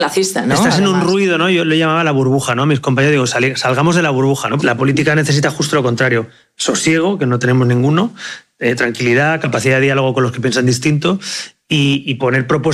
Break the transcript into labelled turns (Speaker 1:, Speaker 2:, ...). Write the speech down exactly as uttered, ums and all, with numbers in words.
Speaker 1: Lacista, ¿no?
Speaker 2: Estás
Speaker 1: Además.
Speaker 2: en un ruido, ¿no? Yo lo llamaba la burbuja, ¿no? Mis compañeros digo, sal, salgamos de la burbuja, ¿no? La política necesita justo lo contrario. Sosiego, que no tenemos ninguno, eh, tranquilidad, capacidad de diálogo con los que piensan distinto y, y poner propuestas